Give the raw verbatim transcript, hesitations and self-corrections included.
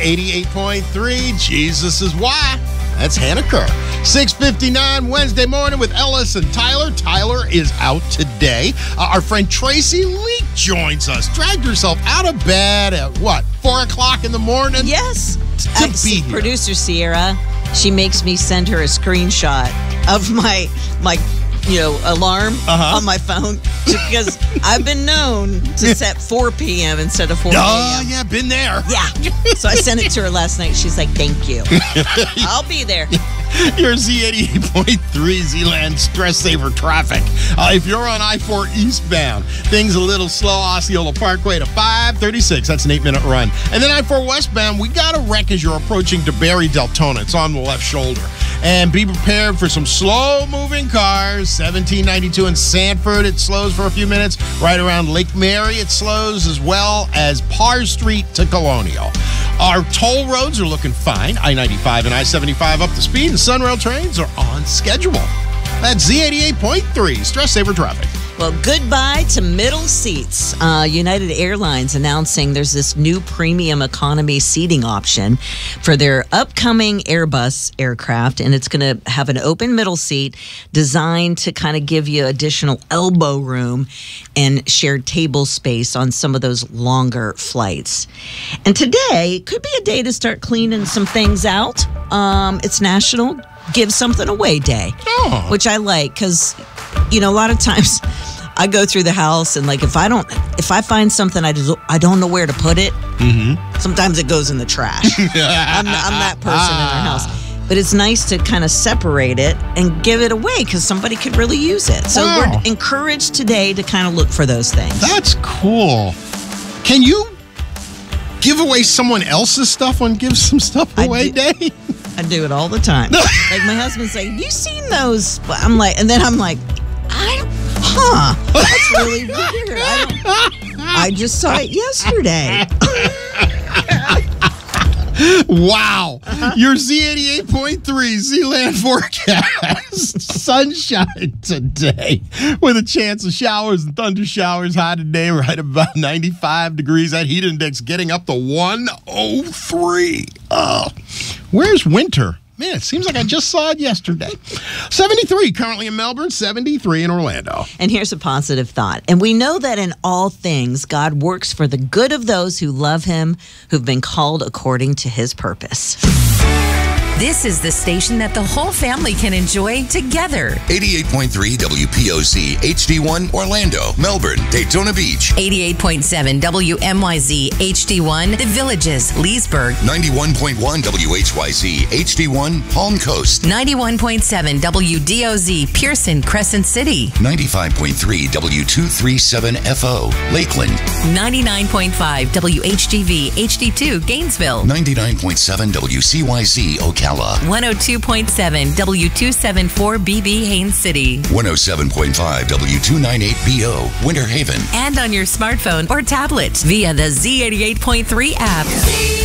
eighty-eight point three, Jesus is Why. That's Hannah Kerr. six fifty-nine Wednesday morning with Ellis and Tyler. Tyler is out today. Uh, our friend Tracy Leak joins us. Dragged herself out of bed at, what, four o'clock in the morning? Yes. To uh, be see, here. Producer Sierra, she makes me send her a screenshot of my, my you know, alarm Uh-huh. on my phone because I've been known to set four p.m. instead of four a.m. Oh, yeah, been there. Yeah. So I sent it to her last night. She's like, thank you. I'll be there. Your Z eighty-eight point three Z-Land Stress Saver traffic. Uh, if you're on I four eastbound, things a little slow. Osceola Parkway to five thirty-six. That's an eight-minute run. And then I four westbound, we got a wreck as you're approaching DeBerry Deltona. It's on the left shoulder. And be prepared for some slow-moving cars. seventeen ninety-two in Sanford, it slows for a few minutes. Right around Lake Mary, it slows, as well as Parr Street to Colonial. Our toll roads are looking fine. I ninety-five and I seventy-five up to speed, and Sunrail trains are on schedule. That's Z eighty-eight point three, Stress Saver traffic. Well, goodbye to middle seats. Uh, United Airlines announcing there's this new premium economy seating option for their upcoming Airbus aircraft, and it's going to have an open middle seat designed to kind of give you additional elbow room and shared table space on some of those longer flights. And today could be a day to start cleaning some things out. Um, it's National Give Something Away Day, Oh. which I like because, you know, a lot of times I go through the house and like if I don't, if I find something I just I don't know where to put it, Mm-hmm. sometimes it goes in the trash. I'm, I'm that person in our house. But it's nice to kind of separate it and give it away because somebody could really use it. So Wow. we're encouraged today to kind of look for those things. That's cool. Can you give away someone else's stuff on Give Some Stuff I Away do- Day? I do it all the time. Like my husband's like, you seen those? But I'm like, and then I'm like, I don't, huh, that's really weird. I, don't, I just saw it yesterday. Wow. Your Z eighty-eight point three Z-Land forecast. Sunshine today with a chance of showers and thunder showers. High today, right about ninety-five degrees. That heat index getting up to one oh three. Oh, where's winter? Man, it seems like I just saw it yesterday. seventy-three currently in Melbourne, seventy-three in Orlando. And here's a positive thought. And we know that in all things, God works for the good of those who love him, who've been called according to his purpose. This is the station that the whole family can enjoy together. eighty-eight point three W P O C H D one Orlando, Melbourne, Daytona Beach. eighty-eight point seven W M Y Z H D one, The Villages, Leesburg. ninety-one point one W H Y Z H D one Palm Coast. ninety-one point seven W D O Z Pearson, Crescent City. ninety-five point three W two thirty-seven F O Lakeland. ninety-nine point five W H G V H D two Gainesville. ninety-nine point seven W C Y Z Ocala. one oh two point seven W two seventy-four B B Haines City. one oh seven point five W two ninety-eight B O Winter Haven. And on your smartphone or tablet via the Z eighty-eight point three app.